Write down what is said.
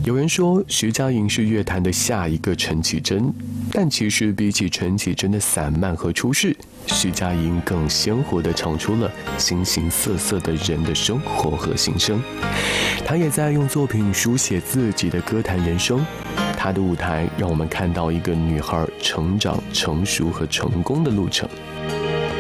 有人说徐佳莹是乐坛的下一个陈绮贞，但其实比起陈绮贞的散漫和出世，徐佳莹更鲜活地唱出了形形色色的人的生活和心声。她也在用作品书写自己的歌坛人生。她的舞台让我们看到一个女孩成长、成熟和成功的路程。